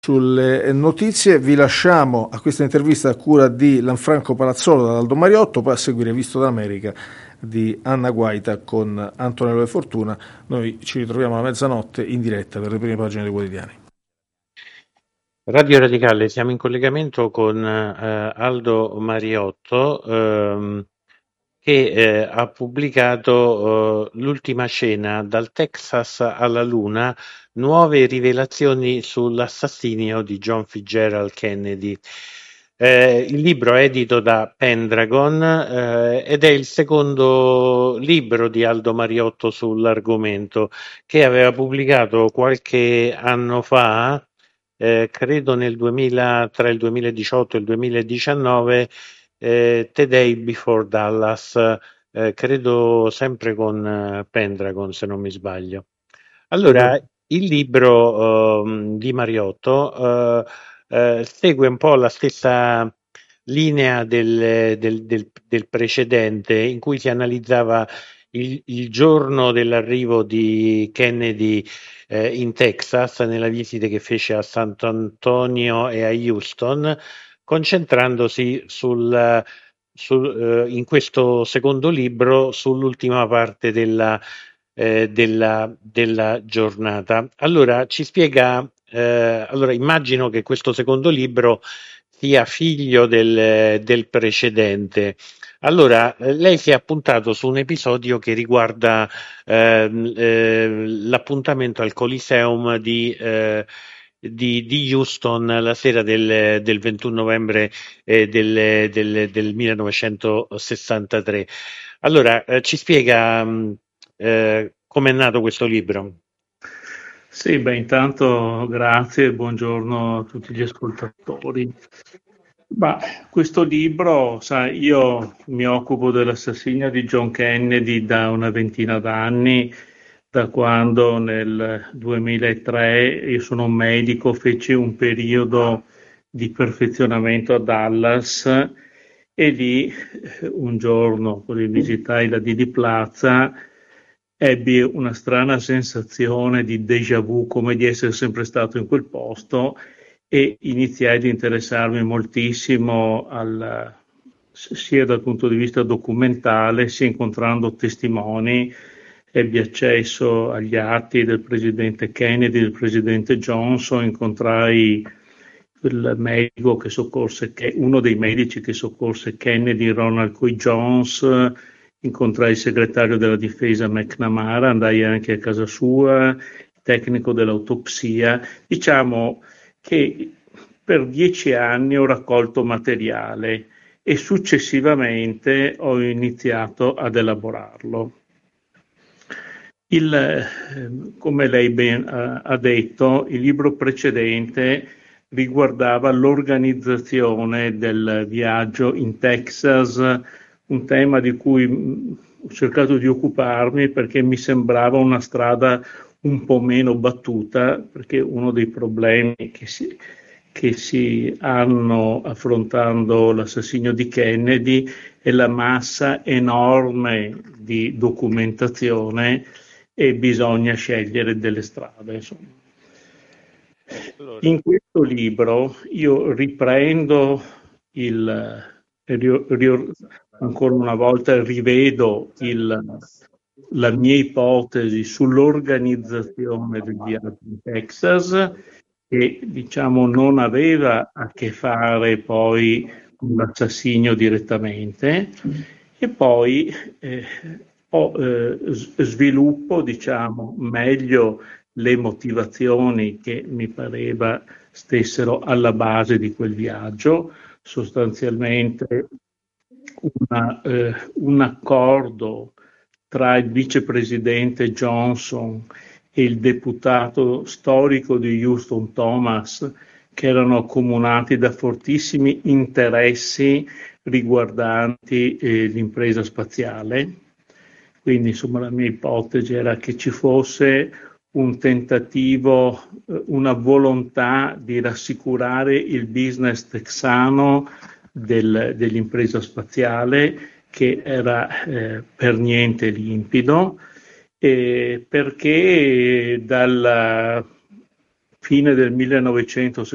sulle notizie. Vi lasciamo a questa intervista a cura di Lanfranco Palazzolo da Aldo Mariotto, poi a seguire Visto d'America di Anna Guaita con Antonello De Fortuna. Noi ci ritroviamo alla mezzanotte in diretta per le prime pagine dei quotidiani. Radio Radicale, siamo in collegamento con Aldo Mariotto che ha pubblicato L'ultima scena, dal Texas alla Luna, nuove rivelazioni sull'assassinio di John Fitzgerald Kennedy. Il libro è edito da Pendragon ed è il secondo libro di Aldo Mariotto sull'argomento, che aveva pubblicato qualche anno fa, credo tra il 2018 e il 2019, The Day Before Dallas, credo sempre con Pendragon, se non mi sbaglio. Allora, il libro di Mariotto segue un po' la stessa linea del precedente, in cui si analizzava il giorno dell'arrivo di Kennedy in Texas, nella visita che fece a Sant'Antonio e a Houston, concentrandosi in questo secondo libro sull'ultima parte della giornata. Allora, ci spiega, allora immagino che questo secondo libro sia figlio del precedente. Allora, lei si è appuntato su un episodio che riguarda l'appuntamento al Coliseum di Houston la sera del 21 novembre del 1963. Allora, ci spiega come è nato questo libro? Sì, beh, intanto grazie e buongiorno a tutti gli ascoltatori. Questo libro, sai, io mi occupo dell'assassinio di John Kennedy da una ventina d'anni, da quando nel 2003, io sono un medico, feci un periodo di perfezionamento a Dallas e lì un giorno così visitai la Didi Plaza, ebbi una strana sensazione di déjà vu, come di essere sempre stato in quel posto, e iniziai ad interessarmi moltissimo sia dal punto di vista documentale, sia incontrando testimoni. Ebbi accesso agli atti del presidente Kennedy, del presidente Johnson, incontrai uno dei medici che soccorse Kennedy, Ronald Q. Jones, incontrai il segretario della difesa McNamara, andai anche a casa sua, il tecnico dell'autopsia. Diciamo che per 10 anni ho raccolto materiale e successivamente ho iniziato ad elaborarlo. Come lei ben ha detto, il libro precedente riguardava l'organizzazione del viaggio in Texas, un tema di cui ho cercato di occuparmi perché mi sembrava una strada un po' meno battuta, perché uno dei problemi che si hanno affrontando l'assassinio di Kennedy è la massa enorme di documentazione e bisogna scegliere delle strade, insomma. In questo libro io riprendo ancora una volta rivedo la mia ipotesi sull'organizzazione del viaggio in Texas, che diciamo non aveva a che fare poi con l'assassinio direttamente, e poi sviluppo diciamo meglio le motivazioni che mi pareva stessero alla base di quel viaggio, sostanzialmente un accordo tra il vicepresidente Johnson e il deputato storico di Houston Thomas, che erano accomunati da fortissimi interessi riguardanti l'impresa spaziale. Quindi insomma la mia ipotesi era che ci fosse un tentativo, una volontà di rassicurare il business texano dell'impresa spaziale, che era per niente limpido, perché dalla fine del 1960